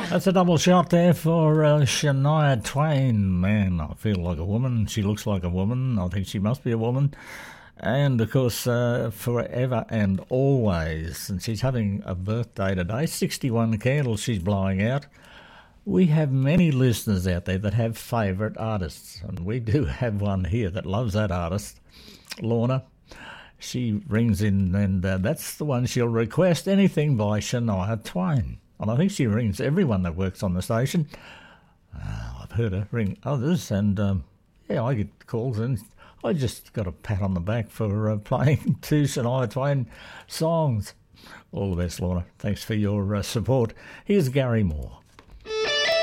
That's a double shot there for Shania Twain. Man, I feel like a woman. She looks like a woman. I think she must be a woman. And, of course, Forever and Always. And she's having a birthday today. 61 candles she's blowing out. We have many listeners out there that have favourite artists. And we do have one here that loves that artist, Lorna. She rings in and that's the one she'll request, anything by Shania Twain. And I think she rings everyone that works on the station. I've heard her ring others, and I get calls, and I just got a pat on the back for playing two Shania Twain songs. All the best, Lorna. Thanks for your support. Here's Gary Moore.